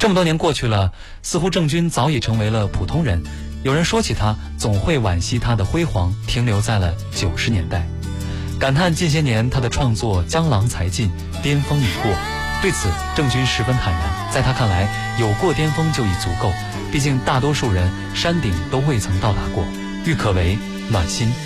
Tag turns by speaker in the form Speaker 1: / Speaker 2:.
Speaker 1: 这么多年过去了，似乎郑钧早已成为了普通人。有人说起他，总会惋惜他的辉煌停留在了90年代，感叹近些年他的创作江郎才尽，巅峰已过。对此，郑钧十分坦然，在他看来，有过巅峰就已足够。毕竟大多数人山顶都未曾到达过，郁可唯暖心。